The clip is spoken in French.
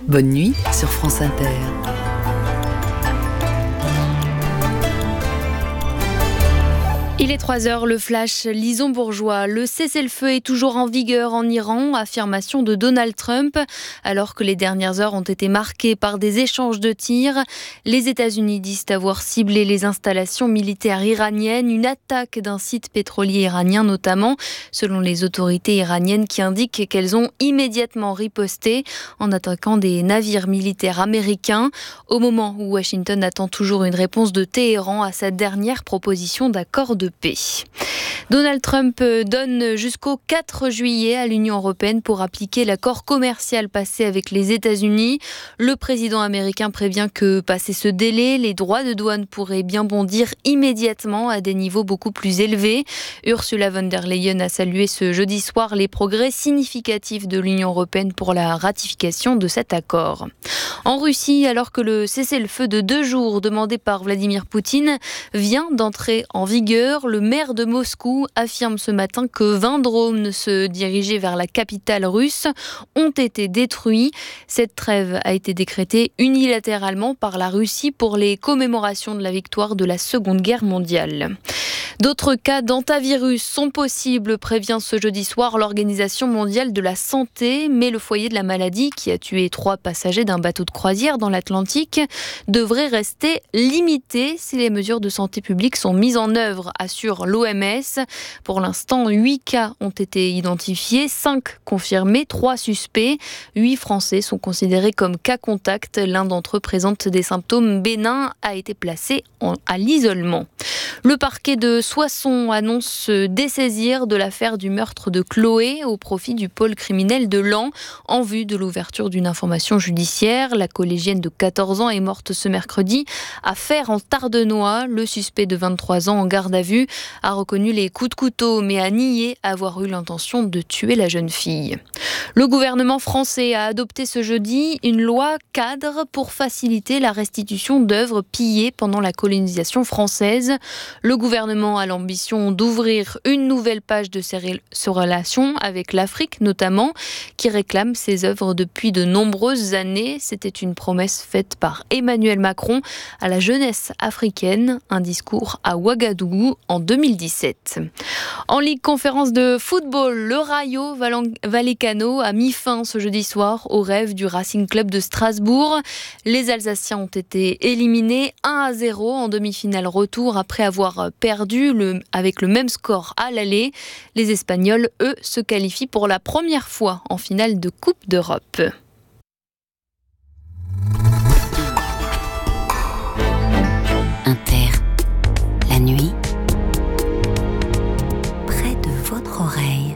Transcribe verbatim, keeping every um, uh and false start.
Bonne nuit sur France Inter. Il est trois heures, le flash Lison Bourgeois. Le cessez-le-feu est toujours en vigueur en Iran, affirmation de Donald Trump. Alors que les dernières heures ont été marquées par des échanges de tirs, les États-Unis disent avoir ciblé les installations militaires iraniennes, une attaque d'un site pétrolier iranien notamment, selon les autorités iraniennes qui indiquent qu'elles ont immédiatement riposté en attaquant des navires militaires américains, au moment où Washington attend toujours une réponse de Téhéran à sa dernière proposition d'accord de paix. Donald Trump donne jusqu'au quatre juillet à l'Union européenne pour appliquer l'accord commercial passé avec les États-Unis. Le président américain prévient que, passé ce délai, les droits de douane pourraient bien bondir immédiatement à des niveaux beaucoup plus élevés. Ursula von der Leyen a salué ce jeudi soir les progrès significatifs de l'Union européenne pour la ratification de cet accord. En Russie, alors que le cessez-le-feu de deux jours demandé par Vladimir Poutine vient d'entrer en vigueur, le maire de Moscou affirme ce matin que vingt drones se dirigeaient vers la capitale russe ont été détruits. Cette trêve a été décrétée unilatéralement par la Russie pour les commémorations de la victoire de la Seconde Guerre mondiale. D'autres cas d'hantavirus sont possibles, prévient ce jeudi soir l'Organisation mondiale de la santé, mais le foyer de la maladie, qui a tué trois passagers d'un bateau de croisière dans l'Atlantique, devrait rester limité si les mesures de santé publique sont mises en œuvre, assure l'O M S. Pour l'instant, huit cas ont été identifiés, cinq confirmés, trois suspects. huit Français sont considérés comme cas contact. L'un d'entre eux présente des symptômes bénins, a été placé en, à l'isolement. Le parquet de Soissons annonce dessaisir de l'affaire du meurtre de Chloé au profit du pôle criminel de Laon en vue de l'ouverture d'une information judiciaire. La collégienne de quatorze ans est morte ce mercredi à Fère en Tardenois. Le suspect de vingt-trois ans en garde à vue a reconnu les coups de couteau mais a nié avoir eu l'intention de tuer la jeune fille. Le gouvernement français a adopté ce jeudi une loi cadre pour faciliter la restitution d'œuvres pillées pendant la colonisation française. Le gouvernement a l'ambition d'ouvrir une nouvelle page de ses relations avec l'Afrique notamment, qui réclame ses œuvres depuis de nombreuses années. C'était une promesse faite par Emmanuel Macron à la jeunesse africaine, un discours à Ouagadougou en deux mille dix-sept. En Ligue conférence de football, le Rayo Vallecano a mis fin ce jeudi soir au rêve du Racing Club de Strasbourg. Les Alsaciens ont été éliminés un à zéro en demi-finale retour après avoir perdu le, avec le même score à l'aller. Les Espagnols, eux, se qualifient pour la première fois en finale de Coupe d'Europe. Inter, la nuit, près de votre oreille.